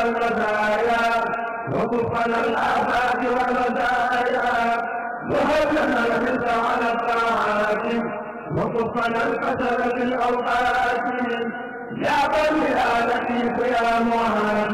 والمزايا وكفنا الآفات والمزايا وهبنا الحرص على الطاعات وكفنا الكسل في الأوقات يا بني آلتي يا معاذ